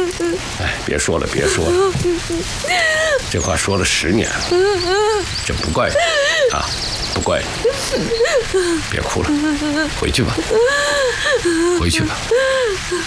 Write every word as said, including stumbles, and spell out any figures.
哎，别说了，别说了，这话说了十年了，这不怪你啊，不怪你，别哭了，回去吧，回去吧。